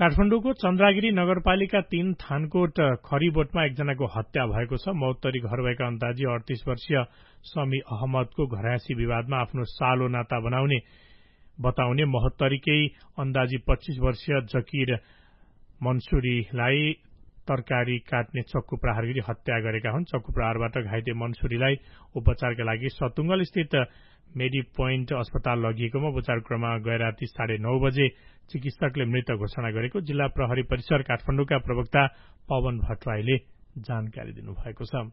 काठमाडौँको चन्द्रागिरी नगरपालिका 3 थानकोट खरीबोटमा एकजनाको हत्या भएको छ। मौतरी घर भएका अन्दाजी 38 वर्षीय समी अहमदको घरायसी विवादमा आफ्नो सालो नाता बताउने महोत्तरीकै अन्दाजी 25 वर्षीय जकिर मनसुरीलाई तरकारी काट्ने चक्कु प्रहार गरी हत्या गरेका हुन्। चक्कु प्रहारबाट घाइते मनसुरीलाई उपचारका लागि सतुङ्गल स्थित मेडी पोइन्ट अस्पताल लगिएकोमा उपचार क्रममा गए राति 9:30 बजे चिकित्सकले मृत घोषणा गरेको जिल्ला प्रहरी परिसर काठमाडौँका प्रवक्ता पवन भट्टराईले जानकारी दिनुभएको छ।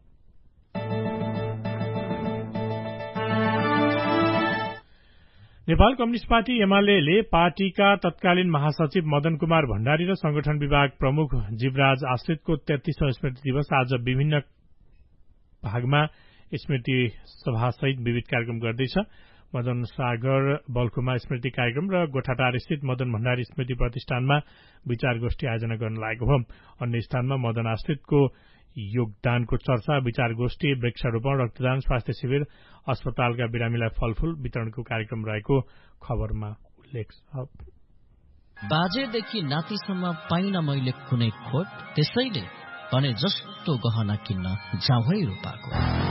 नेपाल कम्युनिष्ट पार्टी एमाले पार्टीका तत्कालीन महासचिव मदन कुमार भण्डारी र संगठन विभाग प्रमुख जीवराज आश्रितको 33औं स्मृति दिवस आज विभिन्न भागमा स्मृति सभासहित विविध कार्यक्रम गर्दैछ। मदन सागर बल्खुमा स्मृति कार्यक्रम र गोठाटार स्थित मदन भण्डारी स्मृति प्रतिष्ठानमा विचार गोष्ठी आयोजना गर्न लागेको हो। अन्य स्थानमा मदन आश्रितको योगदानको चर्चा, विचार गोष्ठी, वृक्षारोपण, रक्तदान, स्वास्थ्य शिविर, अस्पतालका बिरामीलाई फलफूल वितरणको कार्यक्रम रहेको खबरमा उल्लेख छ। बाजेदेखि नातिसम्म पाइन मैले कुनै खोट, त्यसैले भने जस्तो गहना किन्न जाउँ है रूपाको।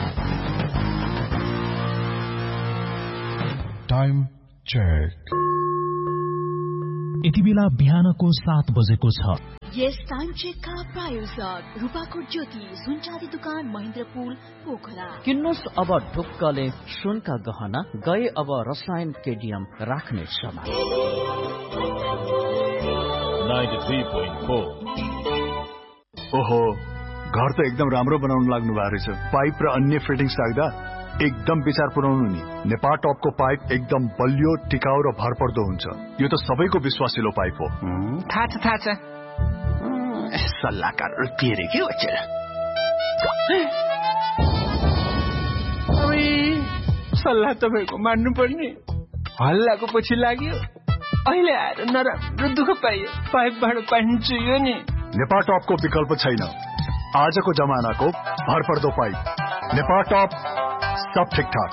Time check. यति बेला बिहानको 7 बजेको छ। यस टाइम चेकका प्रायोजक रूपाकोट ज्योति सुनचाँदी दुकान महेन्द्रपुल पोखरा। किन्नुस् अब ढुक्कले सुनका गहना, गए अब रसायन केडियम राख्ने समय। 93.4। ओहो, घर त एकदम राम्रो बनाउन लाग्नु भएको रहेछ। पाइप र अन्य फिटिङ्स राख्दा एकदम विचार पुर्याउनु नि। नेपाल टपको पाइप एकदम बलियो, टिकाउ र भरपर्दो हुन्छ। यो त सबैको विश्वासिलो पाइप हो। थाहा छ। सल्लाहकार के रे के बच्चा? सल्लाह तपाईँको मान्नु पर्ने। हल्लाको पछि लाग्यो, अहिले आएर नराम्रो दुःख पाइयो। पाइपबाट पानी चुइयो नि। नेपाल टपको विकल्प छैन। आजको जमानाको भरपर्दो पाइप नेपाल टप, सब ठिकठाक।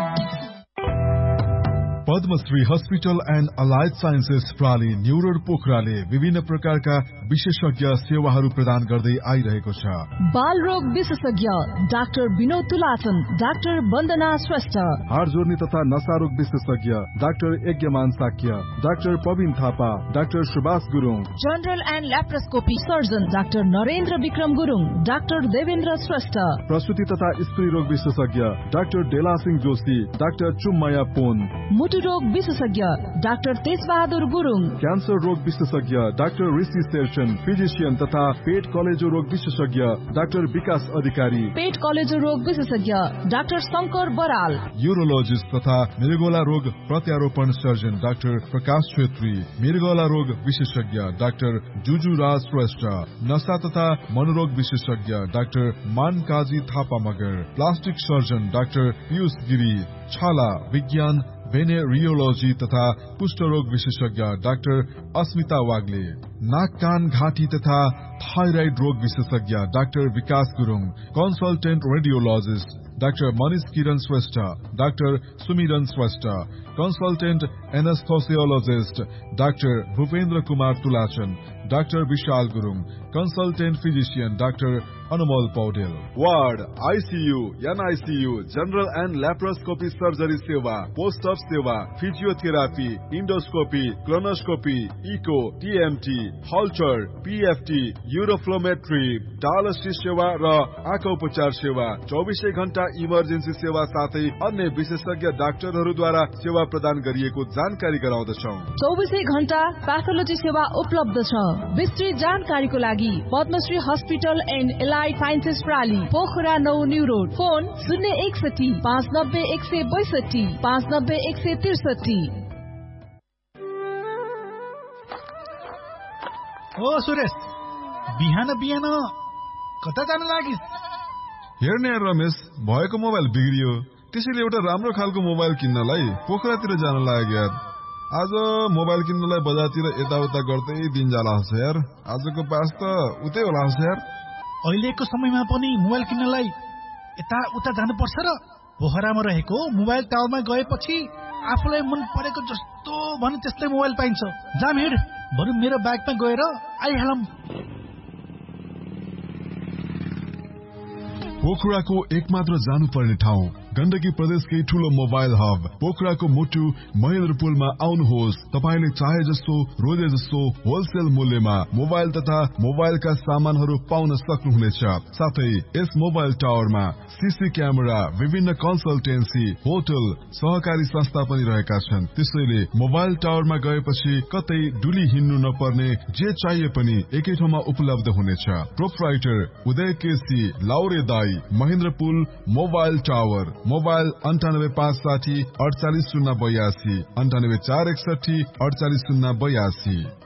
Padmashri hospital and allied sciences प्राली new road पोखराले विभिन्न प्रकारका विशेषज्ञ सेवाहरू प्रदान गर्दै आइरहेको छ। बाल रोग विशेषज्ञ डाक्टर विनोद तुलाचन, डाक्टर वन्दना श्रेष्ठ, हाड जोर्नी तथा नशा रोग विशेषज्ञ doctor यज्ञमान Shakya, doctor पविन Thapa, doctor Subhash Gurung, general and laparoscopy surgeon doctor Narendra Vikram Gurung, doctor Devendra Shrestha, प्रसुति तथा स्त्री रोग विशेषज्ञ डाक्टर डेला सिंह जोशी, डाक्टर चुम्मया पोन, मुटु रोग विशेषज्ञ डाक्टर तेजबहादुर गुरुङ, क्यान्सर रोग विशेषज्ञ डाक्टर ऋषि शेरचन, फिजिशियन तथा पेट कलेजो रोग विशेषज्ञ डाक्टर विकास अधिकारी, पेट कलेजो रोग विशेषज्ञ डाक्टर शंकर बराल, यूरोलोजिस्ट तथा मृगौला रोग प्रत्यारोपण सर्जन डाक्टर प्रकाश छेत्री, मृगौला रोग विशेषज्ञ डाक्टर जुजु राज श्रेष्ठ, नशा तथा मनोरोग विशेषज्ञ doctor मानकाजी Thapa Magar, plastic surgeon doctor Piyush Giri, छाला विज्ञान भेनेरियोलोजी तथा कुष्ठरोग विशेषज्ञ डाक्टर अस्मिता वाग्ले, नाक कान घाँटी तथा थाइराइड रोग विशेषज्ञ डाक्टर विकास Gurung, consultant radiologist doctor Manish किरण श्रेष्ठ, डाक्टर सुमिरन Shrestha, consultant एनेस्थोसियोलोजिस्ट doctor Bhupendra Kumar तुलाचन, doctor Vishal Gurung, consultant physician doctor Anumol Paudel, ward ICU, NICU, general and laparoscopy surgery सेवा, पोस्ट अफ सेवा, physiotherapy, endoscopy, colonoscopy, eco, TMT, हल्चर, PFT, uroflowmetry, dialysis सेवा र आँखा उपचार सेवा, 24 घण्टा इमर्जेन्सी सेवा साथै अन्य विशेषज्ञ डाक्टरहरूद्वारा सेवा प्रदान गरिएको जानकारी गराउँदछौँ। 24 घण्टा प्याथोलोजी सेवा उपलब्ध छ। विस्तृत जानकारीको लागि Padmashri hospital and allied sciences प्राली, Pokhara 9 new road, phone 061 590 162 590 163। ओ सुरेश, बिहान बिहान कता जान लागिस्? हेर्ने रमेश, भएको मोबाइल बिग्रियो, त्यसैले एउटा राम्रो खालको मोबाइल किन्नलाई पोखरातिर जान लाग्यो यार। आज मोबाइल किन्नलाई बजारतिर यताउता गर्दै दिन जाला हुन्छ यार। आजको पास त उतै होला हुन्छ यार। अहिलेको समयमा पनि मोबाइल किन्नलाई यता उता जानुपर्छ र पोखरामा रहेको मोबाइल टावरमा गएपछि आफूलाई मन परेको जस्तो भने त्यस्तै मोबाइल पाइन्छ। जाम हिँड, बरु मेरो ब्यागमा गएर आइहालौं। पोखराको एकमात्र जानुपर्ने ठाउँ गण्डकी प्रदेशकै ठूलो मोबाइल हब पोखराको मुटु महेन्द्रपुलमा आउनुहोस्। तपाईले चाहे जस्तो रोजे जस्तो होलसेल मूल्यमा मोबाइल तथा मोबाइलका सामानहरू पाउन सक्नुहुनेछ। साथै यस मोबाइल टावरमा सीसी क्यामेरा, विभिन्न कन्सल्टेन्सी, होटल, सहकारी संस्था पनि रहेका छन्। त्यसैले मोबाइल टावरमा गएपछि कतै डुली हिँड्नु नपर्ने, जे चाहिए पनि एकै ठाउँमा उपलब्ध हुनेछ। प्रोप्राइटर उदय केसी, लाउरे दाई, महेन्द्रपुल मोबाइल टावर। मोबाइल 9856 48 082 98 461 48 082।